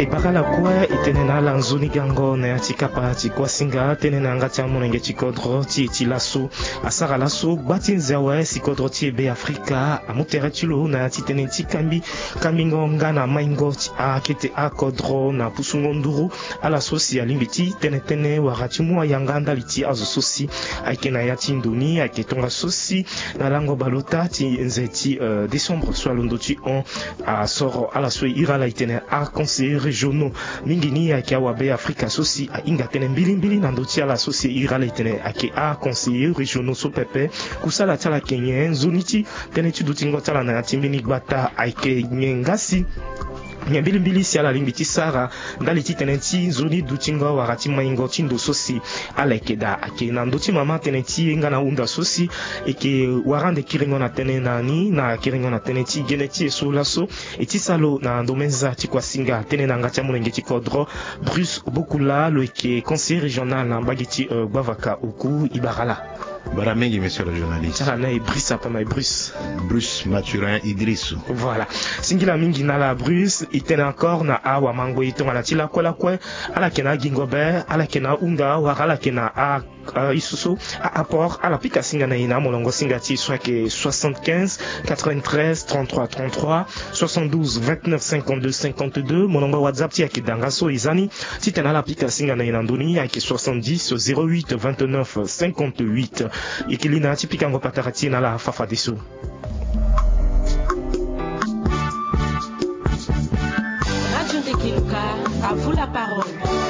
Ebakala kwa itenena la nzuni gango na chikapa chikwa singa tenena ngati amonenge chikodro ti laso asara laso batinza wa sikodro ti be Afrika amutere chilo na titenen tikambi kamingo ngana maingo akete akodro na pusungo nduru ala sosi alimbiti tenetene wakati mwa yanganda liti azo sosi aikena ya tinduni aiketonga sosi na lango balota ti nzeti décembre soit londo ti on a soro ala so irala itene a conseiller régionaux mingini yake awabe Afrika sosi a inga tene mbili na ndoti ala sosi irala itene ake a conseiller régionaux so pepe kusala tala kenye nzuniti tene ti dutingo tala na timbini gbata aike nyengasi nyambili si ala limbiti sara ndali ti tenenti nzuni dutingo wakati maingo tindo sosi ala ikeda ake na ndoti mama tenenti nga na unda sosi eke warande kiringo na tene nani na kiringo na tenenti geneti eso laso eti salo na ndomenza ti kwa singa tene na ngati amulenge ti kodro Bruce Bokula lo eke conseiller régional na mbagiti Gbavaka Oku Ibarala. Baramengi, monsieur le journaliste. Bruce Mathurin Idrissou. Voilà. Singila mingi na la Bruce, itena encore na awa mango itonga na tila kola kwe, ala kena gingobe, ala kena unda, ala kena a isusu, a apport, ala pika singa na ina, molongo singa ti swake 75, 93, 33, 33, 72, 29, 52, 52, molongo WhatsApp ti yaki dangaso izani, titena la pika singa na ina nduni, yaki 70, 08, 29, 58, ikilina tipika ngo patarati na la fafa deso. Radio Ndekiluka, à vous la parole.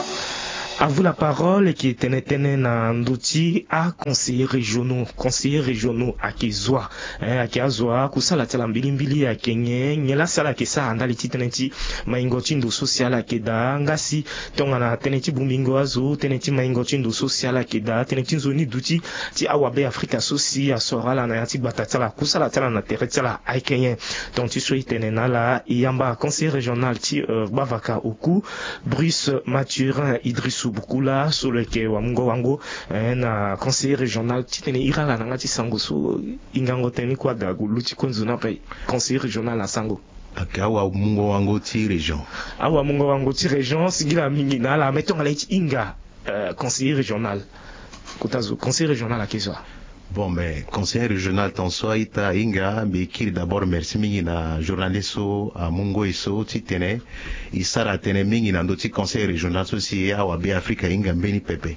À vous la parole qui tenetene na ndoti a conseiller régionaux a Kizwa a Kiazwa kusala tela mbili ya kenye nyela sala kesa andali titeneti maingo chindo social a keda ngasi tonga na teneti bumingo azu teneti maingo chindo social a keda teneti zoni duti ti awabe Afrika sosi a sorala na yati batatala kusala tela na teretala a kenye donc tu sois tenena la yamba conseiller régional ti Gbavaka Oku Bruce Mathurin Idrissou Bukula sur le ke wa mungo wango na conseiller régional titene irala na ngati sango so ingango teni kwa da guluti konzuna pe conseiller régional na sango akawa mungo wango ti région awa mungo wango ti région sigila mingi na la metonga la inga conseiller régional kotazo conseiller régional a Kizwa. Bon, mais conseiller régional Tansoa Ita Inga, mais qui d'abord merci mingi na journaliste à Mungo Iso, titene, Isara tene mingi na ndoti conseiller régional sosi à Wabi Afrika Inga mbeni pepe.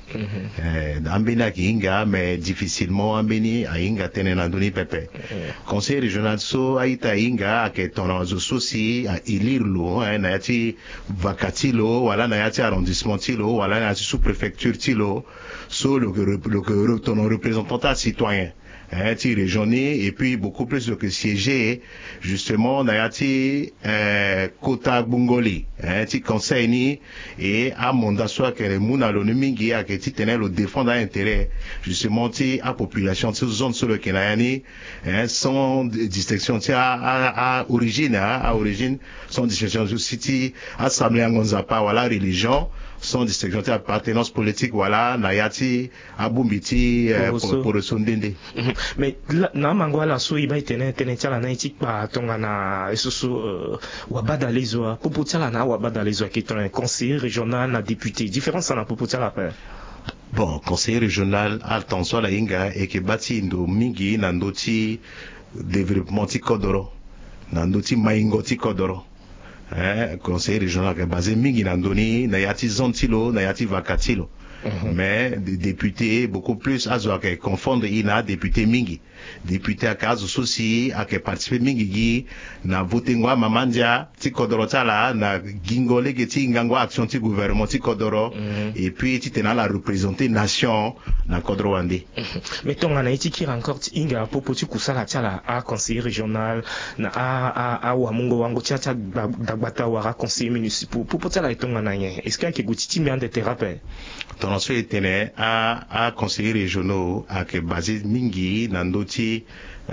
Ambeni ki Inga, mais difficilement ambeni a Inga tene na ndoni pepe. Conseiller régional so Aita Inga, a ke tonazo sosi a ilirlo, na yati vakatilo, wala na yati arrondissement tilo, wala na yati sous-préfecture tilo, so le ton représentant citoyen. Ti régionné et puis beaucoup plus que siéger justement nayati kota bungoli ti conseil ni et à monda soit que les muna lo mingi a que ti tenir le défendre intérêt justement ti à population ti zone sur le kenayani sans distinction ti à origine sans distinction city assemblée ngonzapa voilà religion sans distinction ti appartenance politique voilà nayati abumbiti pour sondende. Mais na mangwala so iba tene tala na itik pa tonga na esusu wabada lezo popo tala na wabada lezo qui est un conseiller régional na député différence na popo tala pa. Bon, conseiller régional attention la inga et que bati ndo mingi na ndoti développement ti kodoro na ndoti maingo ti kodoro. Conseiller régional que basé mingi na ndoni na yati zontilo na yati vakatilo. Mais des députés beaucoup plus à confondre ina député mingi député à caso souci à que participer mingi gi na voter ngwa mamandia ti kodoro tala na gingole ke ti ngangwa action ti gouvernement ti kodoro et puis ti tena la représenter nation na kodoro wande. Mais tonga na itikira encore ti inga popo ti kusala tala a conseiller régional na a wa mungo wango tcha dagbata wara conseiller municipal popo tala tonga na ye est-ce que gutiti mi ande thérapie ton ensuite tenait à conseiller régionaux à que basé mingi nandoti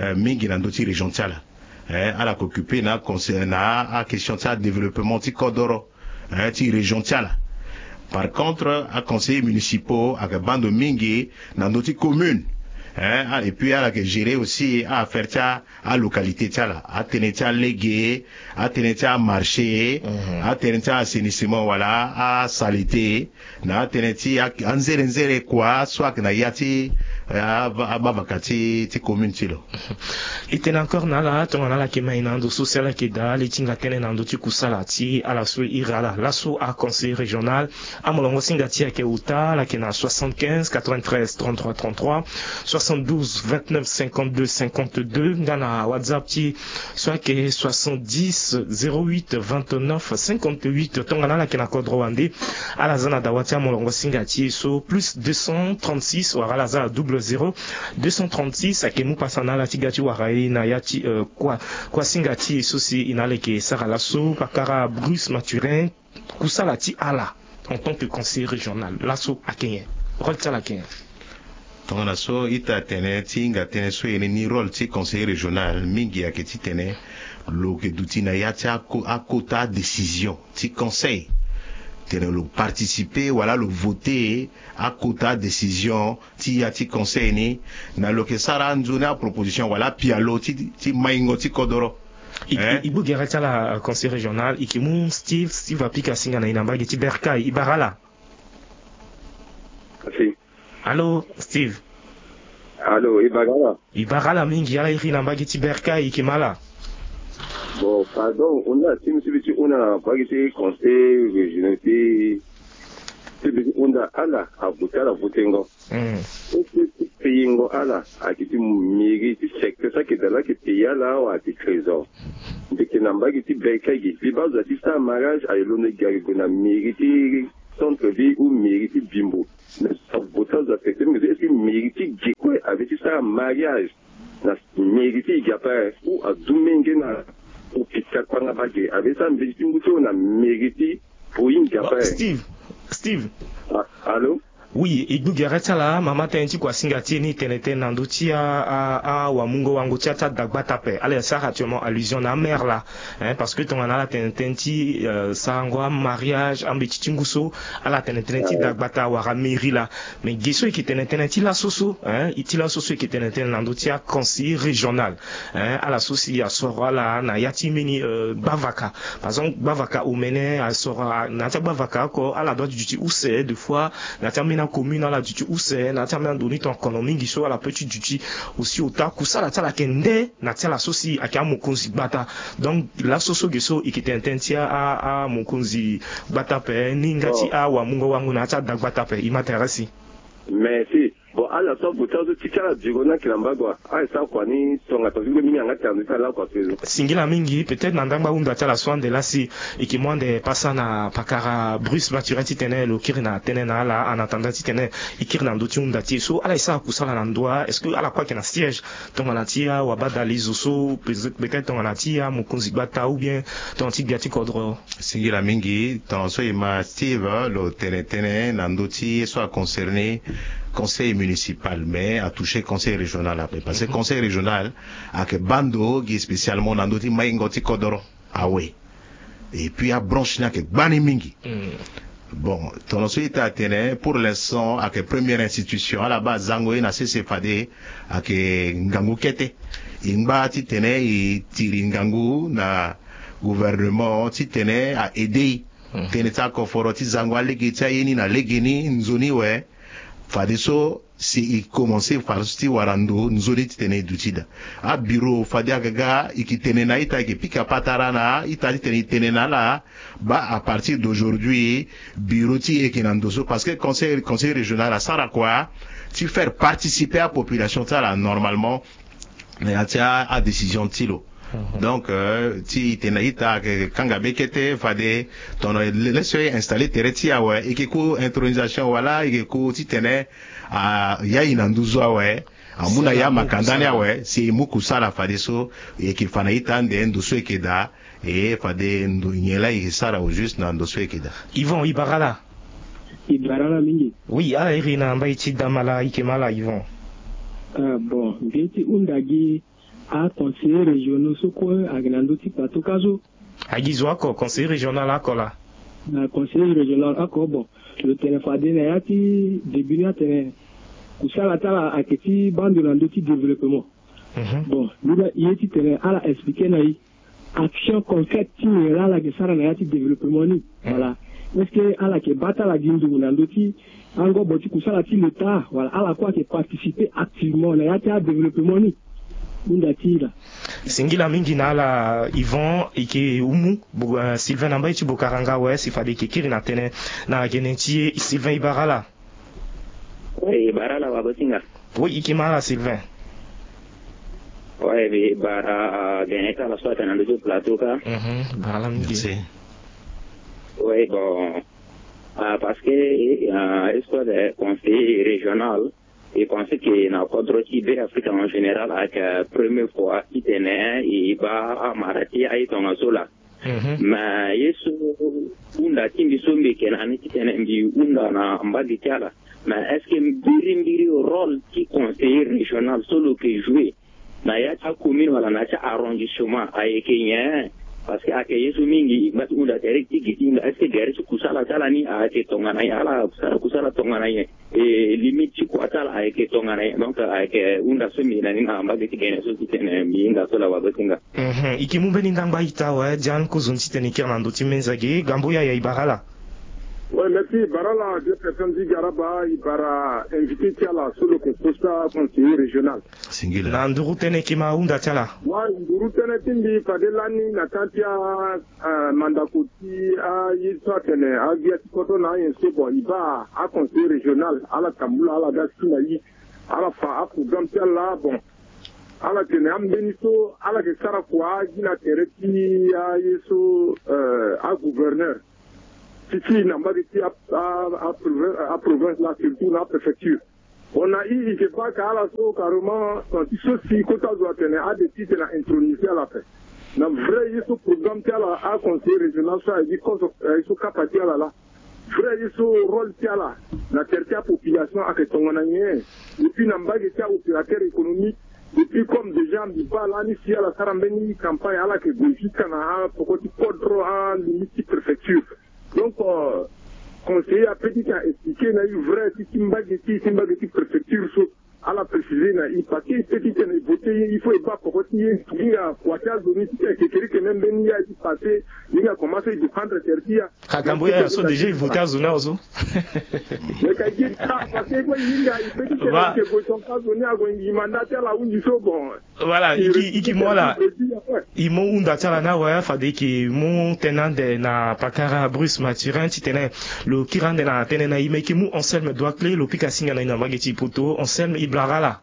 région tala à la occuper na conseiller na à question de développement ti kodoro ti région tala. Par contre à conseiller municipaux à que bande mingi nandoti commune hein, et puis à la gérer aussi à faire ça à localité ça là, à tenir ça légué, à tenir ça marché, à tenir ça assainissement voilà, à saleté, na tenir ça à nzere quoi, soit que na yati à bavakati ti commune ti lo. Itena encore nala tongana la kema inando social ki da litinga tene nando ti kusala ti ala so irala la so a conseil régional a molongo singa ti ke uta la kena 75 93 33 33 72 29 52 52 ngana WhatsApp ti soit ke 70 08 29 58 tongana la kena kodro wande ala zana da watia molongo singa ti so plus 236 ou ala za double 0 236 akemu pasana la tigati warai na yati kwa singati susi inaleke saralaso kakara Bruce Maturin kusalati ala en tant que conseiller régional lasso à Kenya rolta la Kenya tongana so ita tene tinga tene so ni rôle ti conseiller régional mingi aketi tene lo ke dutina yati a quota décision ti conseil le participer voilà le voter à quota décision ti ati conseil ni na lo ke sara nzuna proposition voilà pialo ti maingo ti kodoro ibu gerata la conseil régional ikimu Steve apika singa na inambagi ti Berkai ibarala si allo Steve allo ibarala mingi ala iri nambagi ti Berkai ikimala. Bon, pardon, on a pas été conseil régional, on a ala à voter à la votengo. Payingo ala à qui mairie du secteur ça qui est là qui paye là ou à des trésors. De qui n'a pas été béqué, les bases d'assisté à mariage à l'on est garé qu'on a mérité centre-ville ou mérité bimbo. Mais ça voter aux affectés, mais est-ce que mérité quoi avec ça à mariage, na mérité gapa ou à Doumengena. Avec ça, on a mérité pour une gaffe. Steve. Allô? Oui, ibu gereta la mama tenti kwa singati ni tenete nanduti a wa mungo wangu tiata dagbata pe. Allez, ça actuellement allusion à mère là, hein, parce que ton anala tenenti sangwa mariage ambititinguso ala tenenti dagbata wa ramiri là. Mais giso qui tenenti la soso, hein, itila soso qui tenenti nanduti a conseil régional, hein, à la soci a sora la na yati mini bavaka. Par exemple, bavaka ou mene a sora na ta bavaka ko ala doit du ou c'est deux fois na termine commune à la duty ou c'est na termine donné ton économie qui soit la petite duty aussi au ta kusa la tala kende na tala soci a kia mokonzi bata donc la soso geso ikite intentia a mokonzi bata pe ningati a wa mungo wangu na ta dagbata pe imaterasi. Merci. Bon, à la sorte, vous avez dit que la Digona qui l'embagua. Ah, ça, quoi, ni son attention, mais il y a un gars là, quoi, c'est. Singila mingi, peut-être, n'andamba unda tala soin de la si, et qui moins de passa na pakara Bruce Maturin titene, le kirina tenena là, en attendant titene, et kirina ndoti unda ti, so, ala isa kusala nandwa, est-ce que, ala quoi qu'il y a un siège, ton anatia, ou abada lizoso, peut-être ton anatia, mokonzi bata, ou bien, ton antique gati kodro. Singila mingi, ton so ima Steve, le tenetene, nandoti, soit concerné, conseil municipal, mais a touché conseil régional après. Parce que conseil régional, avec Bando, qui est spécialement dans d'autres maïngoti kodoro, ah oui. Et puis à branche n'a que Bani Mingi. Bon, ton ensuite à Téné, pour l'instant, avec première institution, à la base, Zangoé n'a cessé fadé, avec Ngangu Kete. Ingba, ti Téné, et tiri Ngangu, na gouvernement, ti Téné, à aider. Téné, ta confort, ti Zango, à l'égétia, yéni, na l'égéni, nzoni, ouais. Fadeso si commencer farsti warando nzori tene dutida a bureau fadia gaga ikitene na ita ke pika patarana ita tene na la ba à partir d'aujourd'hui bureau ti ekenandoso parce que conseil régional à sara quoi tu faire participer à population ça là normalement à décision tilo. Donc, si tenaïta kanga bekete fade ton laisse installer teretia ouais et que intronisation voilà et que si tene a ya inanduzo ouais amuna ya makandania ouais c'est muku sala fade so et que fanaïta nde nduso ekeda et fade ndunyela et sala au juste na nduso ekeda. Yvon Ibarala mingi. Oui, ala irina mbaiti damala ikemala Yvon. Bon, beti undagi à conseiller régional ce quoi à Granandoti Patokazo. À Gizoako, conseiller régional à Kola. Conseiller régional à Kobo. Le téléphone d'Enayati, début à Téné. kusala tala aketi bande landoti développement bon lula yeti tene ala expliquer na yi action concrète qui est là la gesara na yati développement ni voilà est-ce que ala ke bata la gindu landoti ango boti kusala ti l'état voilà ala quoi que participer activement na yati développement ni undatira singila mingi na ala Yvon ike umu Sylvain Namba ti bokaranga ouais sifade ke kiri na tene na genenti Sylvain Ibarala. Oui, Ibarala wa bosinga. Oui, ikimara Sylvain. Ouais, bara geneta la soit dans le plateau ka. Barala mingi. Oui, bon parce que est-ce que conseil régional et pensez que na cadre Tibet Afrique en général avec première fois qui tenait et ba marati ay tonga sola mais yesu unda timbi sombe kenani qui tenait mbi unda na mbadi tiala mais est-ce que mbiri rôle qui conseiller régional solo que jouer na ya ta commune wala na ta arrondissement ay Kenya parce que ake yesu mingi mat unda tere tiki tinga est-ce que gari kusala tala ni ake tonga na ala kusala tonga na et limite quoi tala ake tonga na donc ake unda sumi na ni amba de tigene so tene minga sola wa botinga ikimumbe ni ndamba itawa jan kuzunti tene kirnando timenzage gambo ya Ibarala. Oui, merci. Barala, deux personnes dit Garaba, Ibara, invité Tiala, sur le posta conseiller régional. Singular. Na nduru tene kima unda Tiala. Ouais, nduru tene tindi, Fadelani, Natantia, Mandakoti, Yiswa tene, Agiati Koto na Yensobo, Iba, a conseiller régional, à la Kamboula, à la Gassinaï, à la Fa, à programme Tiala, bon. À la tene, am Beniso, à la Kessarakwa, Gina Tereti, à Yeso, à gouverneur. Ici, à province, là, surtout la préfecture. On a eu, je sais pas, qu'à la so, carrément, quand il se fait, quand on doit tenir, à des titres, intronisé à la fin. Dans le vrai, il se programme, à conseil régional, ça, il se capacité à la. Vrai, il se rôle, là, la tertiaire population, à que ton année, et puis, n'a pas été opérateur économique, depuis comme déjà, on dit pas, là, ici, à la Sarambeni, campagne, à la que jusqu'à la, pour que tu podres, à limite, préfecture. Donc, conseiller a petit à expliquer, n'a eu vrai, si Timbageti préfecture, à la préciser, n'a eu pas qu'il petit à voter, il faut pas pour continuer, il y a quoi qu'à donner, si quelqu'un qui même ben, il a été passé, il a commencé à prendre tertiaire. Kakamboya, sont déjà voté à Zona Ozo. Mais quand il parce que il y a petit à que son cas donné à un mandataire là où il faut bon. Voilà, iki mola. Imo unda tala na wa fade ki mon tenande na pakara Bruce Mathurin titene le kirande na tene na imeki mu Anselme doit clé le pikasinga na mageti poto Anselme Iblarala.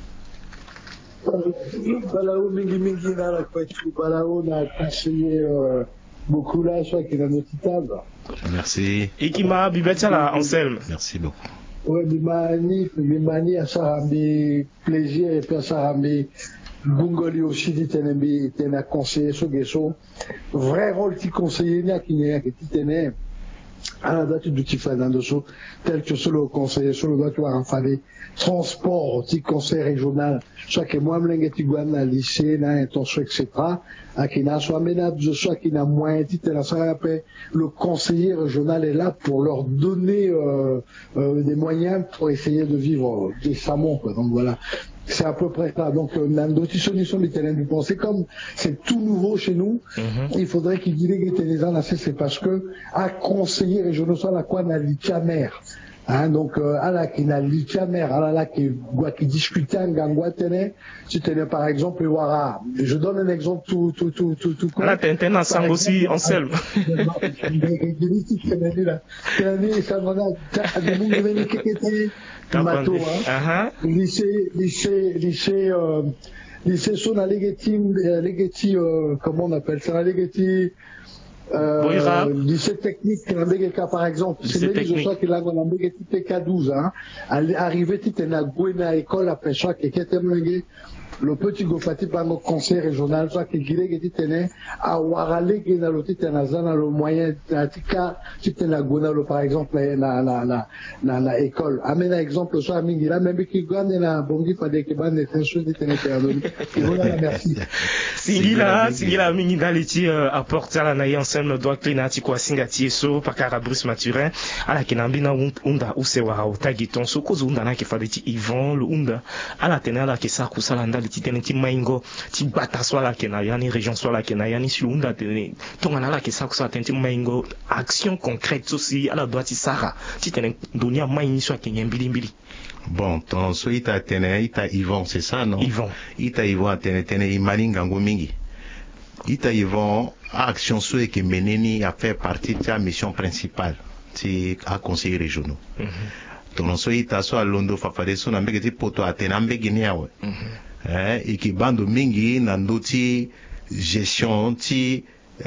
Balao mingi na la kwetu balao na conseiller beaucoup là soit qui est dans notre table. Merci. Ikima bibetala Anselme. Merci beaucoup. Ouais, bimani à Sarambi plaisir et puis Sarambi Bungoli aussi dit tena conseiller so gesso vrai rôle qui conseiller n'a qui n'est qui tene à la date du Tifanandoso tel que sur le conseiller sur le doit en fallait transport qui conseil régional soit que moi m'lengeti gwana lycée na intention etc à qui n'a soit ménage soit qui n'a moins dit la ça le conseiller régional est là pour leur donner des moyens pour essayer de vivre décemment quoi. Donc voilà. C'est à peu près ça. Donc, Nandoti solution du terrain du pont. C'est comme, c'est tout nouveau chez nous. Il faudrait qu'il dise que les gens c'est parce que, à conseiller régionaux, soit la quoi n'a mère. Hein, donc, à la qui n'a mère, à la qui discutait en gangouatene, si tenais par exemple, voilà. Je donne un exemple tout. Là, t'es ensemble aussi, Anselme. Mato, lycée son à Legeti, comment on appelle ça, Legeti, lycée technique, par exemple, c'est même je crois qu'il a un Legeti TK12, hein, arrivé, tu t'es à Gouena école après ça, qui était le petit gofati pango conseil régional soit que gile que titene a warale que na loti tena zana le moyen tika titena gona lo par exemple na école amena exemple soit mingi la même qui gane na bongi fade que ban tension titene perdoni et voilà merci singila mingi daliti apporte la na ensemble doit klina ti kwa singati so pakara Bruce Maturin ala kinambina unda usewa utagi tonso kozo unda na ke fade ti Yvon le unda ala tenala ke sa kusala ndali ti tene ti maingo ti bata swala ke na yani région swala ke na yani si unda tene tongana la ke sa kusala tene ti maingo action concrète aussi ala doit ti sara ti tene dunia maini so ke nyembili. Bon, ton so ita tene ita Yvon, c'est ça non? Yvon. Ita Yvon tene imaninga ngomingi. Ita Yvon action so ke meneni a fait partie de la mission principale ti a conseil régionaux. Ton so ita so alondo fafade so na mbeke ti poto atena mbeke ni awe. Iki bando mingi na ndoti gestion ti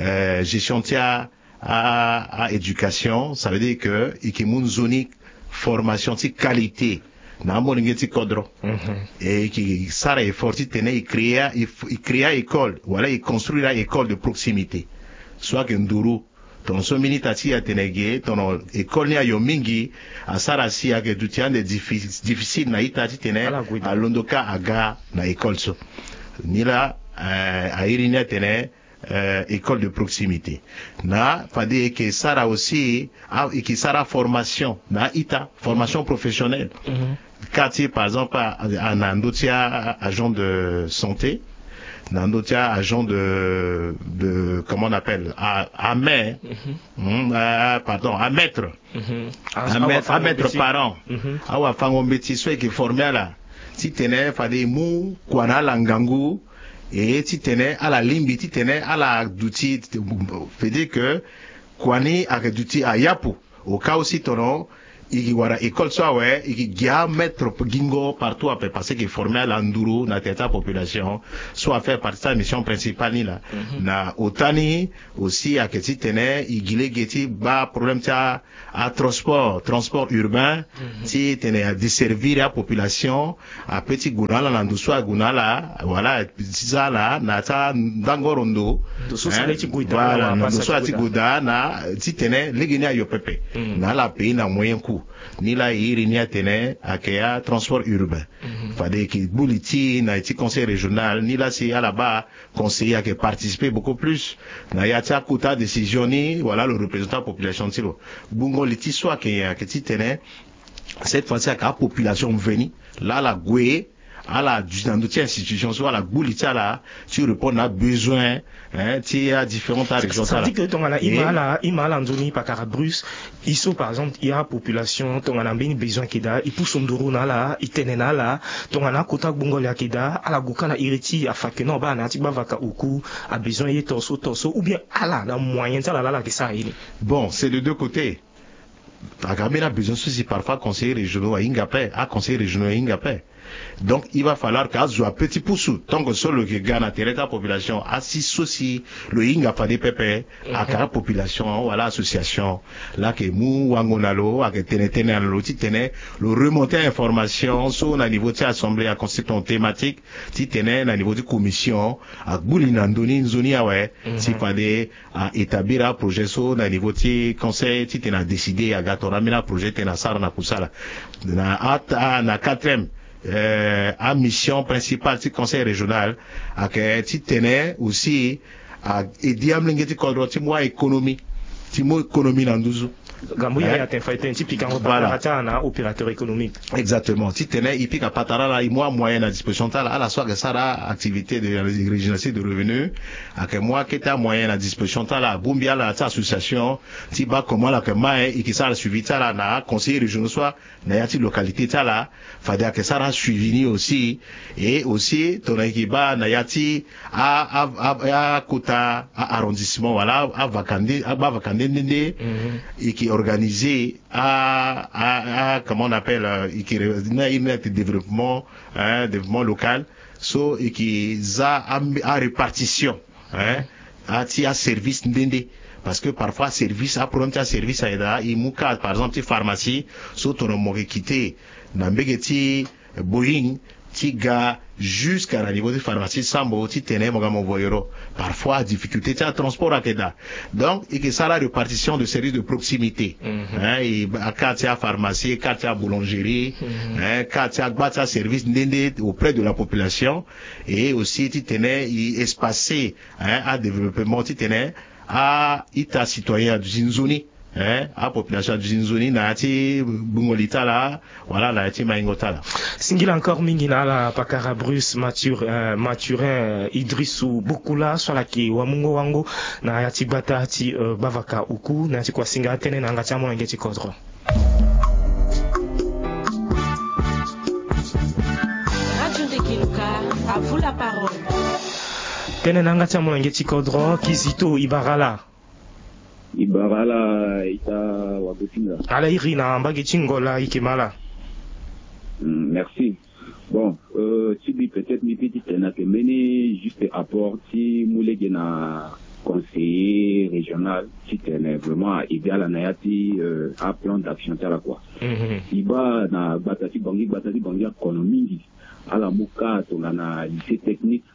à éducation, ça veut dire que iki mun zoni formation ti qualité na moninge ti kodro et qui sara effort ti tene il créa école voilà il construira école de proximité soit que nduru ton so minita ti atenege ton école ni ayo mingi a sara si a que dutian de difficile na ita ti tene a londoka aga na école so ni la a irinia tene école de proximité na fade que sara aussi et qui sara formation na ita formation professionnelle quartier par exemple à Nandotia agent de santé Nandotia agent de comment on appelle à maître à maître parent awa fango mbeti so qui formé là si tene fade mu kwana langangu et ti tene à la limbi ti tene à la douti fait dire que kwani a douti a yapu au cas aussi tono iki wara école soit ouais iki gia mettre gingo partout après parce que formé à l'anduru na teta population soit faire partie de la mission principale ni là na otani aussi a que ti tene igile geti ba problème tia à transport urbain ti tene à desservir la population à petit gunala na nduswa gunala voilà ça là na ta ndangorondo voilà na nduswa ti guda na ti tene legenia yo pepe na la pays na moyen coût ni la iri ni atene akea transport urbain fade ki buliti na ti conseil régional ni la si à là-bas conseiller qui participer beaucoup plus na ya ta kuta décision ni voilà le représentant population tilo bungo liti soit que ti tene cette fois-ci à la population venue là la goué à la institution soit la boulita là tu réponds à besoin tu as différentes régions ça dit que ton ala imala ndoni pakara Bruce iso par exemple il y a population ton ala bini besoin kida ipuso nduru na la itenena la ton ala kota bongole akida ala gukana iriti afake no ba na ti bavaka uku a besoin y torso ou bien ala na moyen ça la que ça il bon c'est de deux côtés Agamena besoin souci parfois conseiller régionaux à Ingapé à conseiller régionaux à Ingapé. Donc il va falloir qu'à soit petit poussou tant que seul que gagne intérêt la population assis aussi le Inga fa des pépé à la population voilà association là que mou wangonalo à que tene analo ti tene le remonter information sur na niveau de assemblée à constituant thématique ti tene na niveau de commission à boulina ndoni nzoni awe si fade à établir un projet sur na niveau de conseil ti tene décider à gatora mina projet tena sara na kusala na quatrième à mission principale du conseil régional à que tu tenais aussi à aider à m'lenguer contre tu moi économie dans 12 Gambuya ya tenfaite typique en na opérateur économique. Exactement. Si tenais ipi ka patara la moi moyen à disposition ta à la soirée ça la activité de régionalisation de revenus à que moi qui ta moyen à disposition ta la bumbia la ta association ti ba comment la que mai et qui ça la suivi ta la na conseiller régional soit na ya ti localité ta la fada que ça la suivi aussi et aussi ton équipa na ya ti à kota arrondissement voilà à vakande ndende et qui organisé à comment on appelle développement local so et qui a répartition à service ndende parce que parfois service à prendre un service à imuka par exemple pharmacie so ton mo quitter na mbegeti Boeing tiga jusqu'à la niveau de pharmacie sambo ti tene mogamo voyoro parfois difficulté à transport à keda donc et que ça la répartition de services de proximité hein et katia pharmacie katia boulangerie hein katia bata service ndende auprès de la population et aussi ti tene espacé hein à développement ti tene à ita citoyen du zinzoni hein a population du zinzoni na ti bungolita la voilà la ti maingota la singila encore mingi na la pakara Bruce Mathurin Idrissou Bukula swala ki wa mungo wango na ya ti bata ti bavaka uku na ti kwa singa tene na ngati mo ngeti kodro Radio de Kiluka, à vous la parole. tene na ngati mo ngeti kodro Kizito Ibarala ita wabutinga. Ala irina mbagi chingola ikimala. Merci. Bon, tu dis peut-être mi petit tena que meni juste apport si moule gena conseiller régional si tena vraiment idéal anayati a plan d'action tala quoi. Iba na batati bangi économique ala muka tongana lycée technique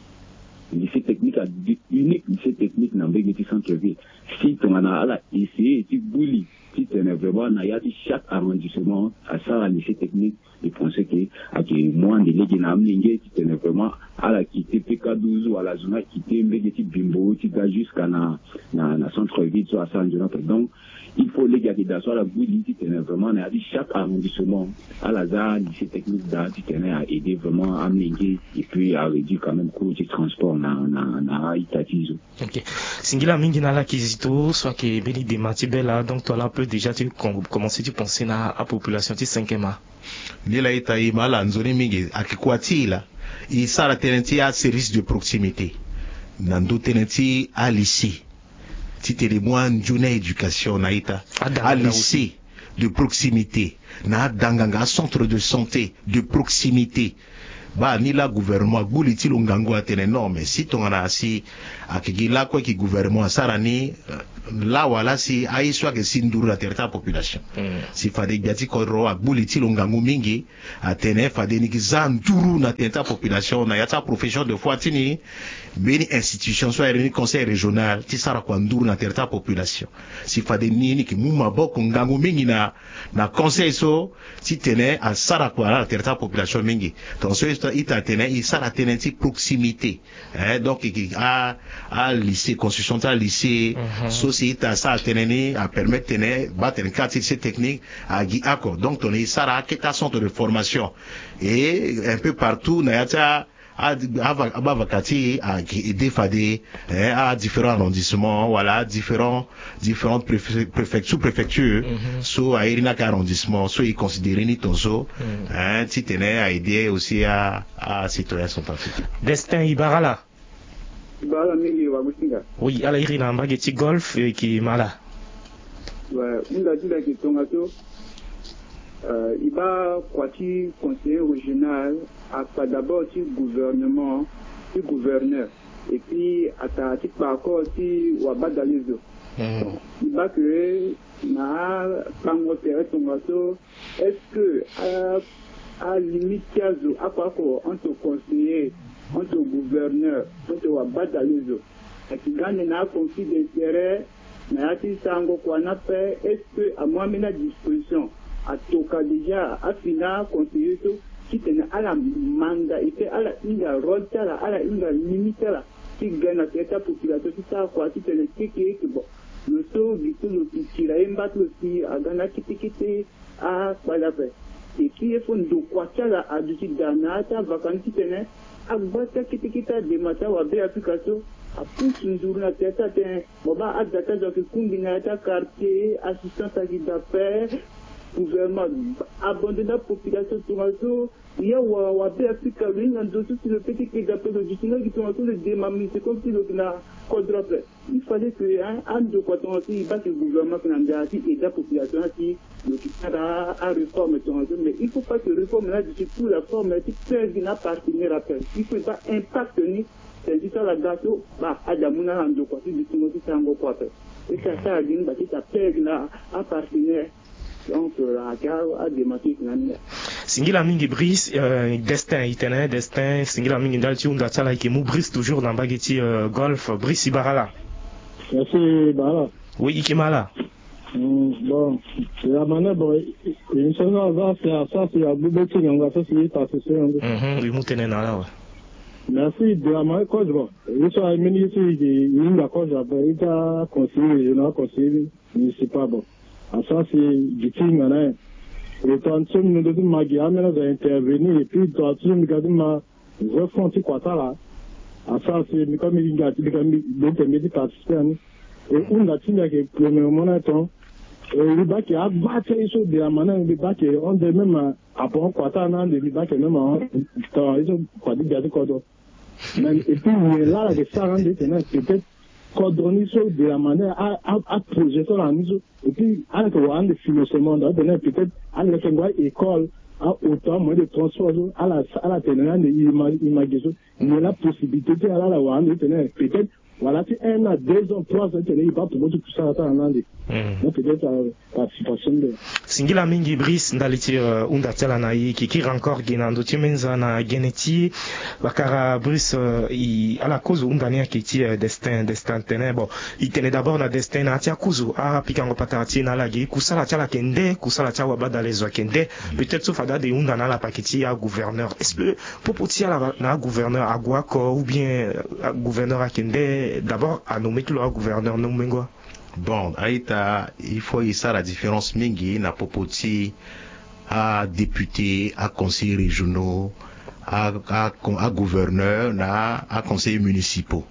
à unique lycée technique na mbegi centre-ville. Si on a la essayé, si bouli, si tu es vraiment na yati chaque arrondissement à ça lycée technique, je pensais que avec moins de légis na mlingue, si tu es vraiment à la quitter PK12 ou à la zone quitter mbegi bimbo, tu vas jusqu'à na centre-ville soit à ça donc il faut les gars qui d'asseoir la bouli, si tu es vraiment na yati chaque arrondissement à la ZA lycée technique da, si tu es à aider vraiment à mlingue et puis à réduire quand même coût du transport na itatizo. Ok. Singila mingi na la Kizito, soit que beni de Matibela, donc toi là peut déjà tu commencer à penser na la population ti 5e. Nila ita imala nzoni mingi akikwati la isara tenenti a service de proximité. Nando tenenti a lycée. Ti télémoin njune éducation na ita a lycée de proximité. Na danganga centre de santé de proximité. Ba ni la gouvernement guliti longango atene non mais si ton ana si akigila kwa ki gouvernement sarani la wala si aiswa ke sinduru la terta population si fade biati ko ro guliti longango mingi atene fade ni kizanduru na terta population na yata profession de foi tini beni institution soit ni conseil régional ti sara kwa nduru na terta population si fade ni ki muma boko ngango mingi na conseil so si tene a sara kwa la terta population mingi donc ita tene isara tene ti proximité donc à lycée construction ta lycée société ça tene ni a permettre tene battre quartier c'est technique à gi accord donc on isara keta centre de formation et un peu partout na yata avakati à défader à différents arrondissements voilà différentes préfectures so à irina arrondissement so y considérer ni tonso ti tenait à aider aussi à citoyens sont africains. Destin Ibarala mingi wa musinga. Oui, ala irina mbagi ti golf ki mala. Ouais, unda dila ki tongato iba kwati conseiller régional à d'abord ci gouvernement ci gouverneur et puis à ti parcours ci wabadalizo iba que na pango tere tongato est-ce que à limite yazo apako entre conseiller entre gouverneur entre wabadalizo akigane na conflit d'intérêt na yati sango kwa na paix est-ce que à moi mena disposition à toka déjà à finir conseiller tout qui tenait à la manda et fait à la inga rota la à la inga limite la qui gagne la tête population tout ça quoi qui tenait que bon le taux du tout le qui la imbattre aussi à gana qui à pas la paix et qui est fond de quoi ça la a du dana ta vacances qui tenait à bata qui de mata wa be application à plus une journée la tête à bon bah à data donc combiner ta quartier assistance à d'affaires gouvernement abandonner la population tomato il y a wa be Africa ring and dossier sur le petit qui d'après le district qui sont en train de démamler c'est comme si le na quadruple il fallait que un de quoi on aussi il va que le gouvernement qui n'a dit et la population qui le qui sera à réforme tomato mais il faut pas que réforme là dessus pour la forme qui peut venir partenaire après il faut pas impact ni c'est ça la gâteau bah adamuna ando quoi du district qui s'en quoi et ça a dit bah qui ça perd là à partenaire donc a démarqué singila mingi Brice destin itene destin singila mingi ndalti unda chala ki mu Brice toujours dans bageti golf Brice Ibarala. Merci Barala. Oui, Ikimala. Bon, la manière bon une seconde va faire ça c'est à Boubeti Nyanga ça c'est passé oui mutene na là. Merci de la manière coach bon. Je suis à ministre de la coach après il conseiller je n'ai conseiller municipal bon. Ça c'est du team là. Et tant que nous devons magi amena d'intervenir et puis toi tu me gardes ma refronter quoi ça là. Ça c'est comme il gâte comme d'intermédiaire participer et on a tenu que premièrement temps le bac a battu sur de la manière le bac on de même à bon quoi ça non le bac même en temps ils ont quoi dit garder quoi mais et puis là les ça rend peut-être coordonner sur de la manière à projet sur la mise et puis à le financement donner peut-être à l'école à autant moins de transport à la teneur de imagination mais la possibilité à la one peut-être voilà, c'est 1 à 2 ans, 3 ans, il va pour tout ça en Inde. Donc peut-être participation de. Singila mingi Brice ndaliti unda tela na qui encore ginando timenza na geneti bakara Brice à la cause undania qui destin tenait bon il tenait d'abord na destin na tia kuzu a pikango patati na lagi kusala tia la kende kusala tia wabada lezo kende peut-être sauf ada de undana la pakiti à gouverneur est-ce que popoti na gouverneur agwako ou bien gouverneur a kende d'abord à nommer tout le gouverneur Nomengo. Bon, Aïta, il faut y ça la différence mingi na popoti à député, à conseillers régionaux, à gouverneur, à conseillers municipaux.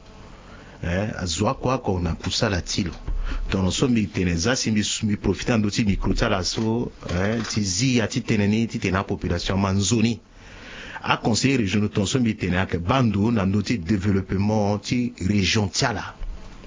Zwa quoi qu'on a poussé la tilo. Dans son miteneza si mi profitant d'outil micro talaso, tizi ati teneni ti tena population manzoni. À conseiller régionaux ton son mitena que bandu na noti développement ti région tiala.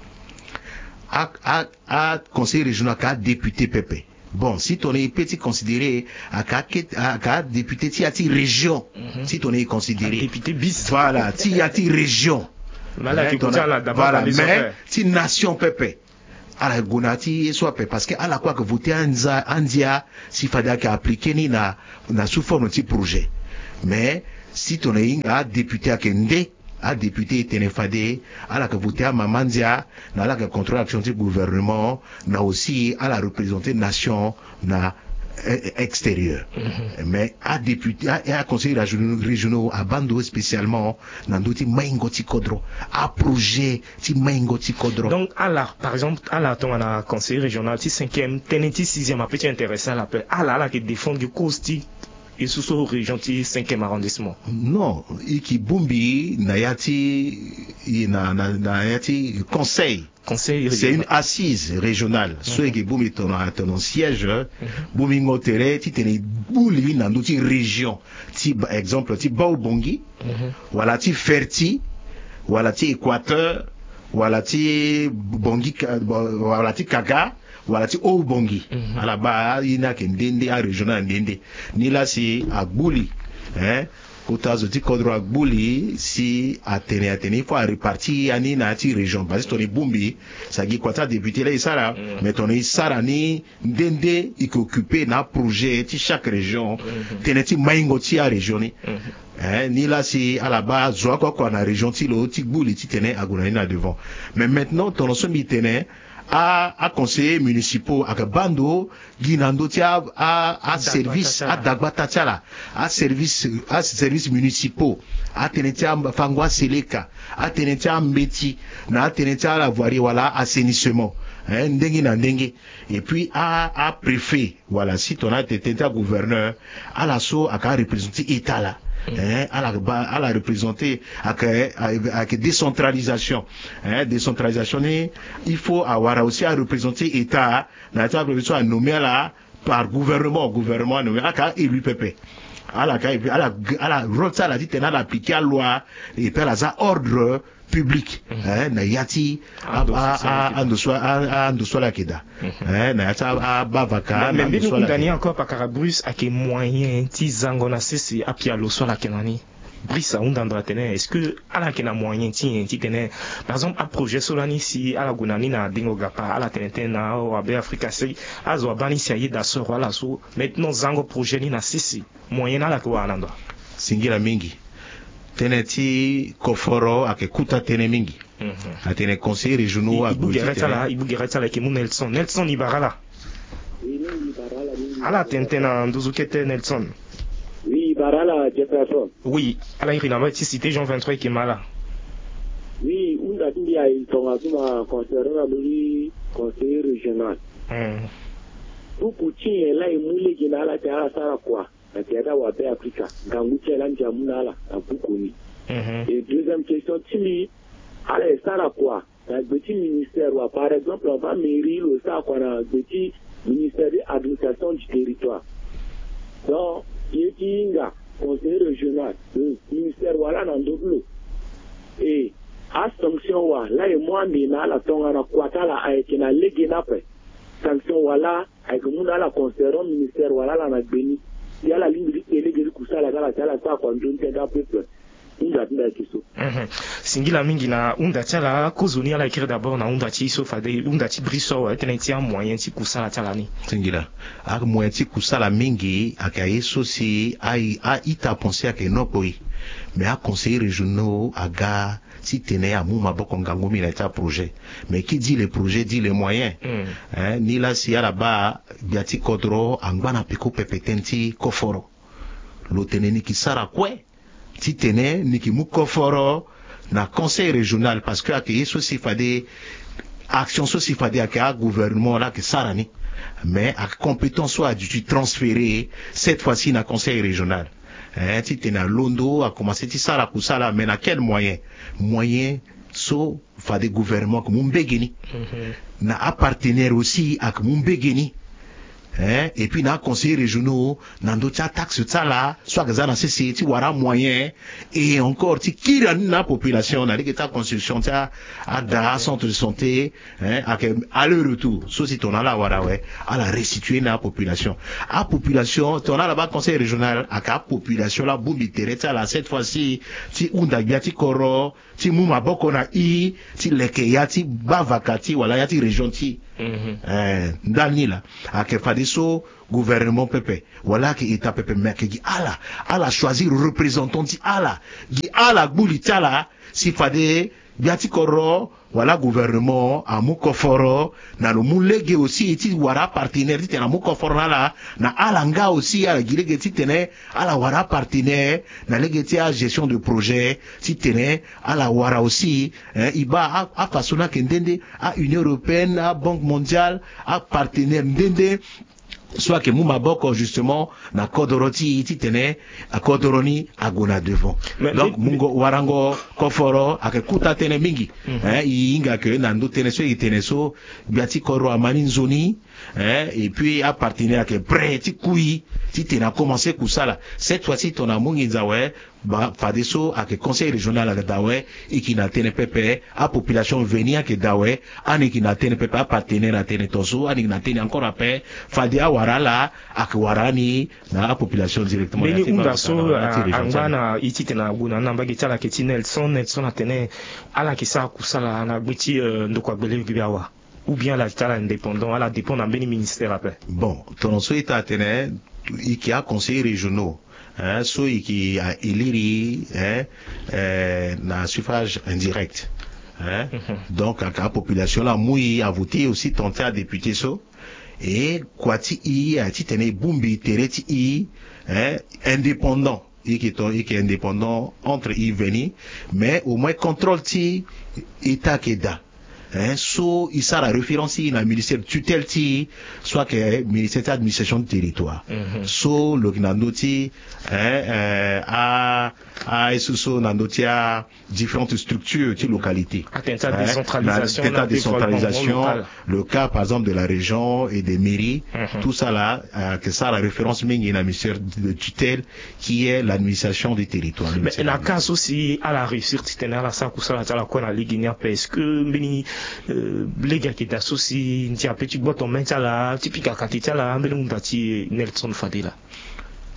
À conseiller régional à député Pépé. Bon, si ton est petit considéré à député ti région, si ton est considéré député bis. Voilà, ti ati région. Voilà, mais ti nation Pépé. À la gonati soit parce que à la quoi que voter andia si fada ka appliquer ni na sous forme de projet. Mais si ton est un député à Kende, à député Tenefade, à la que voter à Mamandia, à la que contrôle l'action du gouvernement, na aussi à la représenter nation na extérieur. Mais à député, à conseiller régionaux, à Bando spécialement, na d'autres maingoti kodro, à projet, ti maingoti kodro. Donc, à la, par exemple, à la, ton, à conseiller régional, ti 5e, teneti 6e, à petit intéressant à l'appel, à la, qui défend du costi, et sous ce région 5e arrondissement. Non, iki bumbi nayati conseil. C'est une assise régionale. Ceux qui bumbi ton siège, bumbi ngotere ti tene bouli na ndoti région. Ti exemple ti Baobongi, voilà ti Ferti, voilà ti Équateur, voilà ti Bongi, voilà ti Kaga. Voilà, tu au bongi. À la base, il n'y a qu'un dende, un régional dende. Ni là, c'est à Bouli. Kotazo ti kodro à Bouli, si à Téné, il faut répartir à ni na ti région. Parce que ton est Bumbi, ça dit quoi, t'as député là, il sara. Mais ton est sarani, dende, il occupé na projet, ti chaque région. Téné ti maingo ti à région. Ni là, c'est à la base, zoa quoi, na région ti lo, ti Bouli, ti Téné, à Gounana devant. Mais maintenant, ton ensemble Téné, à conseillers municipaux à Bando Guinando tia à service à Dagbata tiala à service municipaux à Tenetia Fangwa Seleka à Tenetia Mbeti na Tenetia la voirie voilà assainissement ndengi na ndengi et puis à préfet voilà si ton a été gouverneur à l'assaut à représenter état là à la représenter avec décentralisation décentralisation il faut avoir aussi à représenter état na ta provision à nommer là par gouvernement nommé à élu pépé à la rota la dit tena l'appliquer à loi et par la ordre public na yati ando soit la keda na yata bavaka mais nous condamner encore par Carabrus à quel moyen ti zango na ceci à pialo soit la kenani Brissa undandra tene est-ce que ala kena moyen ti tene par exemple un projet solani si ala gunani na dingo gapa ala tene na o abe Africa si azo bani si ayi da so wala so maintenant zango projet ni na sisi moyen ala ko ananda singira mingi tene ti koforo akekuta tene mingi atene conseil régionaux a ibu gereta la ke mu Nelson Ibarala ala tentena nduzukete Nelson. Oui, Barala Jefferson. Oui, ala irina ba ti cité Jean 23 qui est malade. Oui, on a dit à Itonga concernant le conseiller régional. Pour Poutine là il moule qui na la terre ça quoi. La terre wa be Africa. Ganguche là njamuna là en Pukuni. Et deuxième question tili ala ça quoi. La petit ministère ou par exemple on va mairie le ça quoi na petit ministère de l'administration du territoire. Donc Yekinga, conseiller régional, le ministère voilà dans double. Et à sanction là et moi mina la tonga na kwata la avec na legena pe. Sanction voilà avec muna la concernant ministère voilà la na beni. Il y a la ligne de légeli kusala la ça kwa ndonte da peuple. Singila mingi na unda tala kozuni ala écrire d'abord na unda ti so fade unda ti briso teneti a moyen ti kusala tala ni singila a moyen ti kusala mingi akaye so si a ita penser à que non poi mais à conseiller régionaux aga si tenait à mou maboko ngango mi na ta projet mais qui dit les projets dit les moyens ni la si ala ba biati kodro angwana piko pepetenti koforo lo teneni ki sara kwe si tene niki mukoforo na conseil régional parce que accueillir ceci fade action ceci fade à gouvernement là que sarani mais à compétence soit du transférer cette fois-ci na conseil régional si tene londo a commencé ti sara kusala mais na quel moyen so fade gouvernement comme mbegeni na appartenir aussi à mbegeni et puis na conseil régionaux nando tia taxe tsala soit gazana ceci ti wara moyen et encore ti kira na population na l'état construction tia ada centre de santé à le retour so si ton ala wara à la restituer na population ton ala ba conseil régional aka population la bumbi tereta la cette fois-ci ti unda biati koro ti muma boko na ti leke yati bavakati wala yati région ti ndani la ake fadiso gouvernement pepe voilà qui est à pepe mais qui ala choisir représentant ti ala gbuli tala si fade biati koro voilà gouvernement a mukoforo na lo mulege aussi ti wara partenaire ti na mukoforo na ala nga aussi ala gilege ti tene ala wara partenaire na lege ti a gestion de projet ti tene ala wara aussi iba a fasona ke ndende a Union européenne a Banque mondiale a partenaire ndende soit que mouma boko justement na kodoroti titene a kodoroni agona devant donc mungo warango koforo akekuta tene mingi inga que na ndo tene so itene so biati koro amani nzoni et puis à partenaire que prêt ti kui titene a commencé kusala cette fois-ci ton amungi nzawe ba fadeso a que conseil régional à dawe et qui na tene pepe a population venir que dawe ani qui na tene pepe a partenaire na tene toso ani na tene encore après fadia warala ak warani na population directement beni unda so angana itite na buna na mbagi tala ke Nelson atene ala ki sa kusala na gbiti ndokwa gbele biawa ou bien la tala indépendant ala dépend na beni ministère après bon ton so ita atene qui a conseil régionaux so qui a éliri na suffrage indirect donc la population là moui a voté aussi tenté à député so et quoi ti a ti tene bumbi tereti indépendant qui est indépendant entre y veni mais au moins contrôle ti état keda so il sera référence na ministère tutelle ti soit que ministère d'administration du territoire so le gnandoti a so nandoti a différentes structures ti localité atteinte décentralisation le cas par exemple de la région et des mairies tout ça là que ça la référence mingi na ministère de tutelle qui est l'administration du territoire mais la cas aussi à la réussir titena la sa kusala tala ko na liginia parce que mbini les gars qui t'associent nti a petit boîte en main tala typique akati tala mbele mundati Nelson Fadela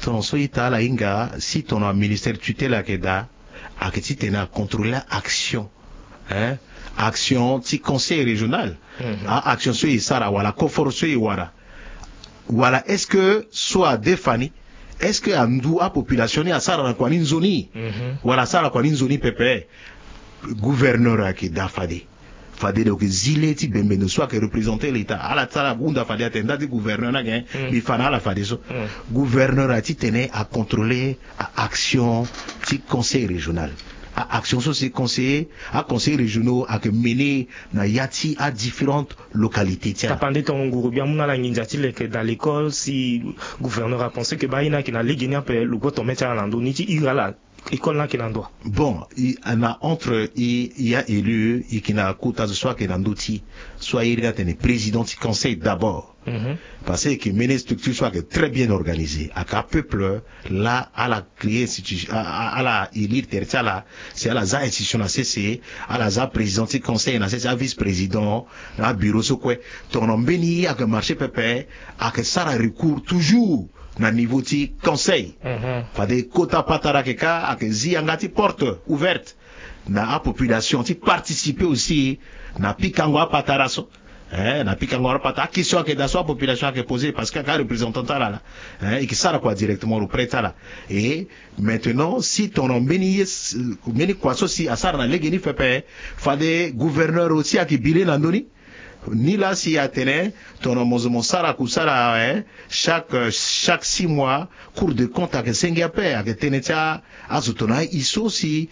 ton soita la inga si ton ministère tutelle à keda a que tu tena contrôler action hein action ti conseil régional action sur isara wala confort sur iwara voilà est-ce que soit défani est-ce que andu a population ni asara na kwani nzoni wala sara kwani nzoni pepe gouverneur a keda fade donc zile ti bembe ne soit que représenter l'état ala tsala bunda fade atenda di gouverneur na gain bi fana la fade so gouverneur a ti tene à contrôler à action ti conseil régional à action so c'est conseiller à conseil régionaux à que mener na yati à différentes localités tiens tapande ton nguru bien muna la nginja ti que dans l'école si gouverneur a pensé que baina ki na ligenia pe lugo to mecha na ndo ni ti irala école là qui n'en doit. Bon, il y a entre il y a élu et qui n'a coûté soit qui n'en douti soit il y a un président du conseil d'abord parce que mener structure soit très bien organisée à un peuple là à la créer institution à la élire tertiaire là c'est à la institution à CC à la président du conseil à CC à vice-président à bureau ce quoi ton nom béni à que marché pépé à que ça recours toujours na niveau ti conseil fade kota patara keka akezi angati porte ouverte na population ti participer aussi na pikango patara so na pikango patara question que da so population que poser parce que ka représentant là et qui sera quoi directement auprès là et maintenant si ton mbeni quoi so si asara na legeni fepe fade gouverneur aussi a ki bilé na ndoni ni là si à tenir ton mon sara kusara chaque 6 mois cours de compte à que Singapour à que tenetia à sotona iso si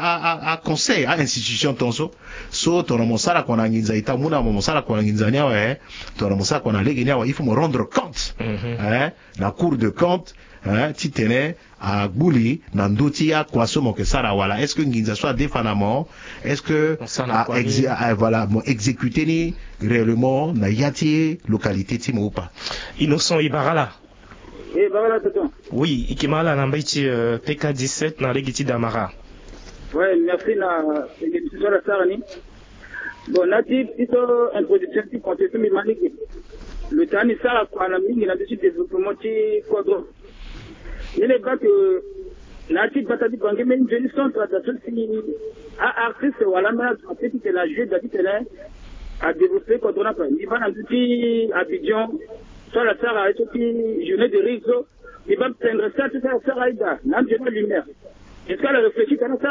à conseil à institution tonso so ton mon sara qu'on a nginza ita muna mon sara qu'on a nginza nya ton mon sara qu'on a legenia il faut me rendre compte la cour de compte ti tenait à Gouli Nandoti à Kwasomo que Sara wala est-ce que nginza soit défanamment est-ce que voilà exécuter ni réellement na yati localité timo ou pas Innocent Ibarala Ibarala tonton oui ikimala na mbaiti PK17 na legiti d'Amara ouais merci na émission la Sarani bon natif ito introduction ti contexte mi maniki le tani sala kwa na mingi na dessus développement ti quadro il est pas que natif batadi bangi mais une centre de ceci à artiste wala mais petit que la jeu d'habitude à développer quand on a pas il va dans petit Abidjan sur la Sahara et puis journée de réseau il va prendre ça tout ça Sahara n'a jamais lumière est-ce qu'elle a réfléchi à ça